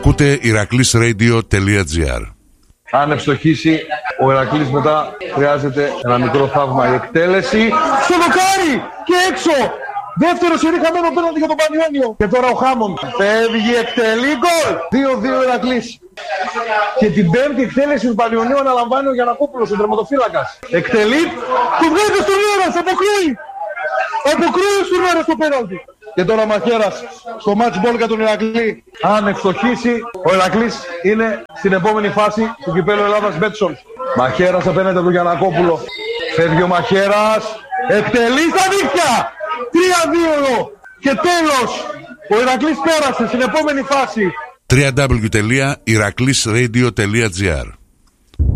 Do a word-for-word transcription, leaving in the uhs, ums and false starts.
Ακούτε ηρακλής ρέιντιο τελεία τζι άρ. Αν ευστοχίσει ο Ηρακλής, μετά χρειάζεται ένα μικρό θαύμα. Η εκτέλεση στο δοκάρι και έξω. Δεύτερο σερί χαμένο πέναλτι για τον Πανιόνιο. Και τώρα ο Χάμοντ φεύγει, εκτελεί, γκολ. δύο δύο Ηρακλής. Και την πέμπτη εκτέλεση του Πανιονίου αναλαμβάνει ο Γιαννακόπουλος, ο τερματοφύλακας. Εκτελεί, του βγάζει στον Ήρας, αποκρούει. Αποκρούει στον Ήρας το πέναλτι. Και τώρα Μαχαίρας στο match ball για τον Ηρακλή. Αν ευστοχίσει, ο Ηρακλής είναι στην επόμενη φάση του κυπέλλου Ελλάδας Μπέτσον. Μαχαίρας απέναντι του Γιαννακόπουλο. Φεύγει ο Μαχαίρας. Εκτελεί στα δίχτυα. τρία δύο. Και τέλος, ο Ηρακλής πέρασε στην επόμενη φάση. double-u double-u double-u τελεία ηρακλής ρέιντιο τελεία τζι άρ